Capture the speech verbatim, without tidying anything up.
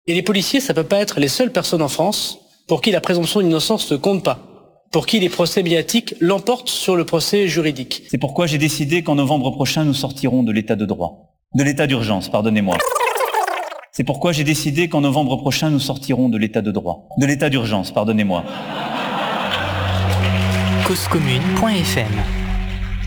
Et les policiers, ça peut pas être les seules personnes en France pour qui la présomption d'innocence ne compte pas, pour qui les procès médiatiques l'emportent sur le procès juridique. C'est pourquoi j'ai décidé qu'en novembre prochain, nous sortirons de l'état de droit. De l'état d'urgence, pardonnez-moi. C'est pourquoi j'ai décidé qu'en novembre prochain, nous sortirons de l'état de droit. De l'état d'urgence, pardonnez-moi. cause commune point f m